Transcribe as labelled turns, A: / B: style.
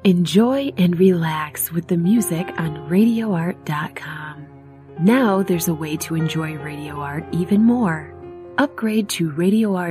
A: Enjoy and relax with the music on RadioArt.com. Now there's a way to enjoy Radio Art even more. Upgrade to RadioArt